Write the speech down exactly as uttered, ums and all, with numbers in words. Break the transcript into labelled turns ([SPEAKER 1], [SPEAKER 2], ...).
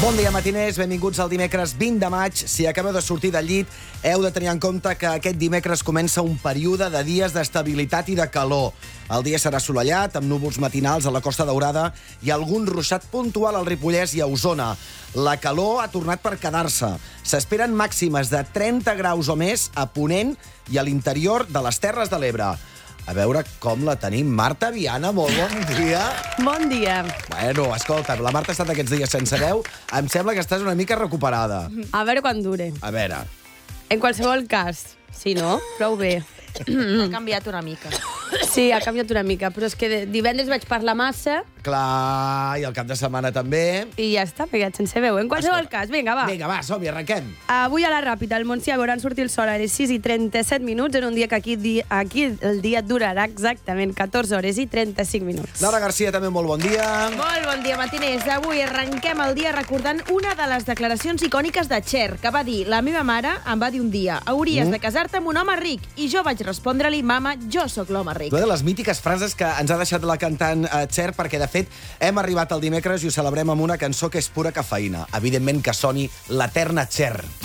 [SPEAKER 1] Bon dia, matiners. Benvinguts al dimecres vint de maig. Si acabeu de sortir del llit, heu de tenir en compte que aquest dimecres comença un període de dies d'estabilitat i de calor. El dia serà assolellat, amb núvols matinals a la Costa Daurada i algun ruixat puntual al Ripollès i a Osona. La calor ha tornat per quedar-se. S'esperen màximes de trenta graus o més a Ponent i a l'interior de les Terres de l'Ebre. A veure com la tenim. Marta Viana, molt bon dia.
[SPEAKER 2] Bon dia.
[SPEAKER 1] Bueno, escolta, la Marta ha estat aquests dies sense veu. Em sembla que estàs una mica recuperada.
[SPEAKER 2] A veure quan dure.
[SPEAKER 1] A veure.
[SPEAKER 2] En qualsevol cas, sí, no? Prou bé.
[SPEAKER 3] Ha canviat una mica.
[SPEAKER 2] Sí, ha canviat una mica, però és que divendres vaig parlar massa
[SPEAKER 1] Clar, i el cap de setmana també.
[SPEAKER 2] i ja està, m'he quedat sense veu. En qualsevol cas, vinga, va.
[SPEAKER 1] Vinga, va, som-hi, arrenquem.
[SPEAKER 2] Avui a la Ràpita, al Montsià, veuran sortir el sol a les sis i trenta-set minuts, en un dia que aquí, di- aquí el dia durarà exactament catorze hores i trenta-cinc minuts.
[SPEAKER 1] Laura Garcia, també molt bon dia.
[SPEAKER 3] Molt bon dia, matiners. Avui arrenquem el dia recordant una de les declaracions icòniques de Cher, que va dir: la meva mare em va dir un dia, hauries de casar-te amb un home ric. I jo vaig respondre-li: mama, jo sóc l'home ric.
[SPEAKER 1] Una de les mítiques frases que ens ha deixat la cantant eh, Cher, perquè, de fet, hem arribat al dimecres i ho celebrem amb una cançó que és pura cafeïna. Evidentment que soni l'eterna Cher.